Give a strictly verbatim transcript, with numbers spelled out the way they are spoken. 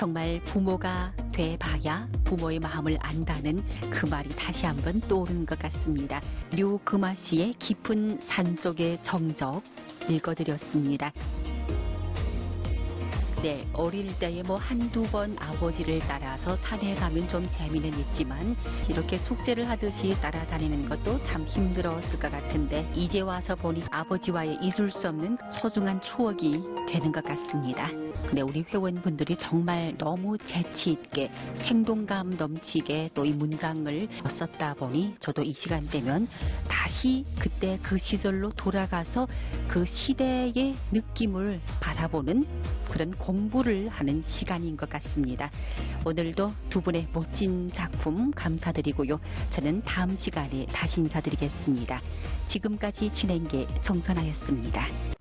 정말 부모가 돼봐야 부모의 마음을 안다는 그 말이 다시 한번 떠오르는 것 같습니다. 류금아 씨의 깊은 산속의 정적 읽어드렸습니다. 네, 어릴 때에 뭐 한두 번 아버지를 따라서 산에 가면 좀 재미는 있지만 이렇게 숙제를 하듯이 따라다니는 것도 참 힘들었을 것 같은데 이제 와서 보니 아버지와의 잊을 수 없는 소중한 추억이 되는 것 같습니다. 근데 우리 회원분들이 정말 너무 재치있게 생동감 넘치게 또 이 문장을 썼다 보니 저도 이 시간 되면 다시 그때 그 시절로 돌아가서 그 시대의 느낌을 바라보는 그런 공부를 하는 시간인 것 같습니다. 오늘도 두 분의 멋진 작품 감사드리고요. 저는 다음 시간에 다시 인사드리겠습니다. 지금까지 진행계 정선아였습니다.